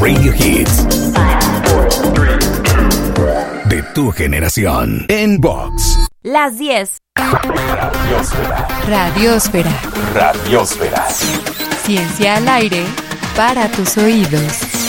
radio hits de tu generación. En Box. Las 10. Radiosfera. Radiosfera. Radiosfera. Ciencia al aire para tus oídos.